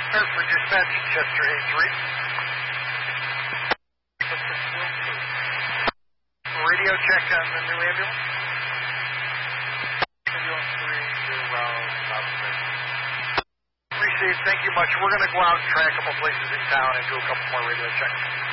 Hartford Dispatch, Chester A3. Radio check on the new ambulance. Ambulance 3076. Received, thank you much. We're going to go out and try a couple places in town and do a couple more radio checks.